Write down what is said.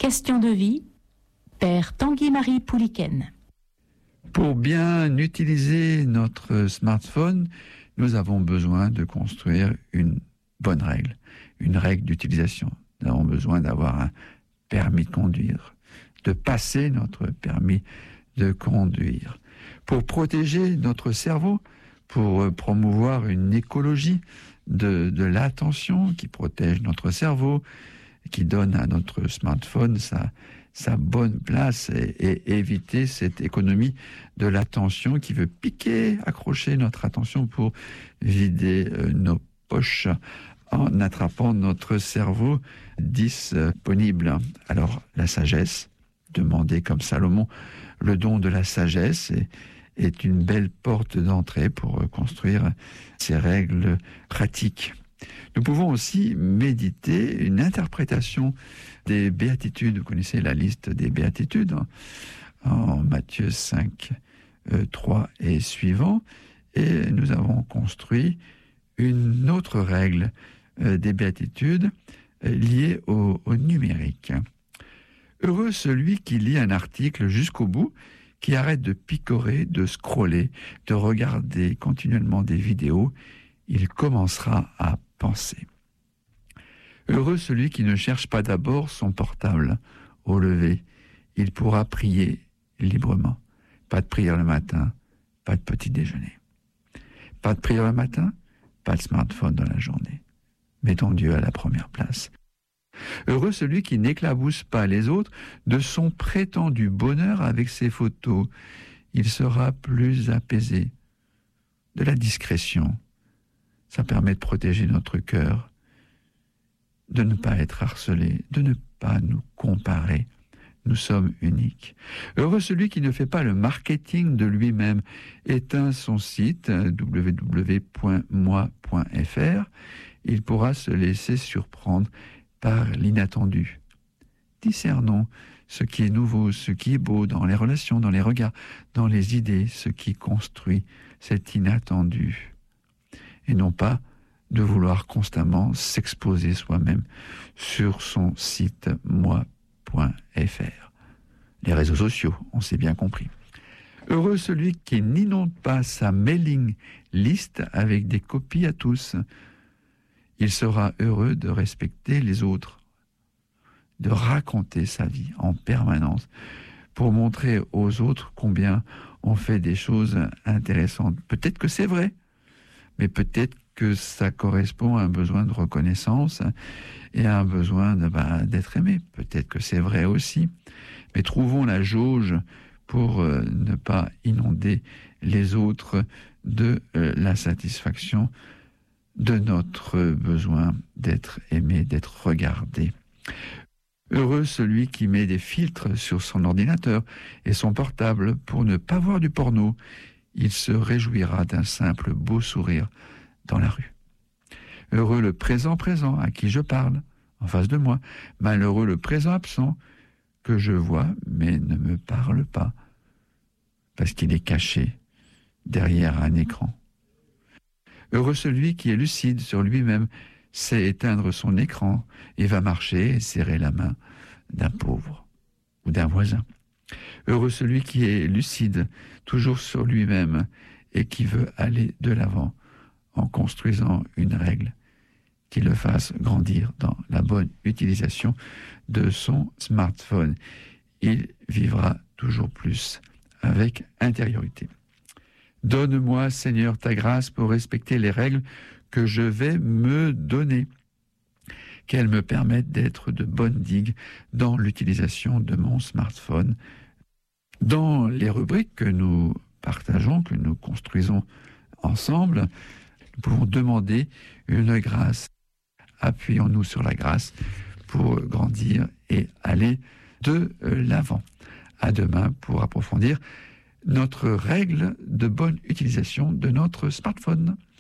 Question de vie, Père Tanguy-Marie Pouliken. Pour bien utiliser notre smartphone, nous avons besoin de construire une bonne règle, une règle d'utilisation. Nous avons besoin d'avoir un permis de conduire, de passer notre permis de conduire. Pour protéger notre cerveau, pour promouvoir une écologie de l'attention qui protège notre cerveau, qui donne à notre smartphone sa bonne place et éviter cette économie de l'attention qui veut piquer, accrocher notre attention pour vider nos poches en attrapant notre cerveau disponible. Alors, la sagesse, demander comme Salomon le don de la sagesse est une belle porte d'entrée pour construire ces règles pratiques. Nous pouvons aussi méditer une interprétation des béatitudes. Vous connaissez la liste des béatitudes en Matthieu 5, 3 et suivant. Et nous avons construit une autre règle des béatitudes liée au numérique. Heureux celui qui lit un article jusqu'au bout, qui arrête de picorer, de scroller, de regarder continuellement des vidéos. Il commencera à penser. Heureux celui qui ne cherche pas d'abord son portable au lever. Il pourra prier librement. Pas de prière le matin, pas de petit déjeuner. Pas de prière le matin, pas de smartphone dans la journée. Mettons Dieu à la première place. Heureux celui qui n'éclabousse pas les autres de son prétendu bonheur avec ses photos. Il sera plus apaisé. De la discrétion. Ça permet de protéger notre cœur, de ne pas être harcelé, de ne pas nous comparer. Nous sommes uniques. Heureux celui qui ne fait pas le marketing de lui-même, éteint son site www.moi.fr. Il pourra se laisser surprendre par l'inattendu. Discernons ce qui est nouveau, ce qui est beau dans les relations, dans les regards, dans les idées, ce qui construit cet inattendu. Et non pas de vouloir constamment s'exposer soi-même sur son site moi.fr. Les réseaux sociaux, on s'est bien compris. Heureux celui qui n'inonde pas sa mailing list avec des copies à tous. Il sera heureux de respecter les autres, de raconter sa vie en permanence pour montrer aux autres combien on fait des choses intéressantes. Peut-être que c'est vrai, mais peut-être que ça correspond à un besoin de reconnaissance et à un besoin d'être aimé. Peut-être que c'est vrai aussi. Mais trouvons la jauge pour ne pas inonder les autres de la satisfaction de notre besoin d'être aimé, d'être regardé. Heureux celui qui met des filtres sur son ordinateur et son portable pour ne pas voir du porno. Il se réjouira d'un simple beau sourire dans la rue. Heureux le présent à qui je parle, en face de moi. Malheureux le présent absent, que je vois mais ne me parle pas, parce qu'il est caché derrière un écran. Heureux celui qui est lucide sur lui-même, sait éteindre son écran et va marcher et serrer la main d'un pauvre ou d'un voisin. Heureux celui qui est lucide, toujours sur lui-même, et qui veut aller de l'avant en construisant une règle qui le fasse grandir dans la bonne utilisation de son smartphone. Il vivra toujours plus avec intériorité. Donne-moi, Seigneur, ta grâce pour respecter les règles que je vais me donner, qu'elles me permettent d'être de bonnes digues dans l'utilisation de mon smartphone. Dans les rubriques que nous partageons, que nous construisons ensemble, nous pouvons demander une grâce. Appuyons-nous sur la grâce pour grandir et aller de l'avant. À demain pour approfondir notre règle de bonne utilisation de notre smartphone.